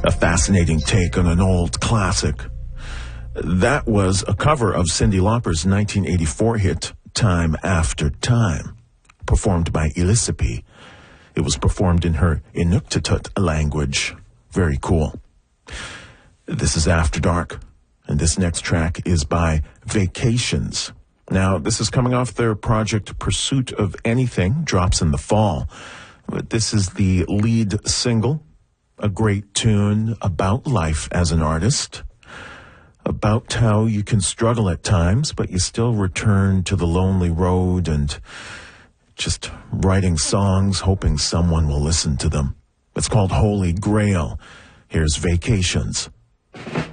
A fascinating take on an old classic. That was a cover of Cyndi Lauper's 1984 hit, Time After Time, performed by Elisippi. It was performed in her Inuktitut language. Very cool. This is After Dark, and this next track is by Vacations. Now, this is coming off their project Pursuit of Anything, drops in the fall. But this is the lead single, a great tune about life as an artist, about how you can struggle at times, but you still return to the lonely road and just writing songs, hoping someone will listen to them. It's called Holy Grail. Here's Vacations.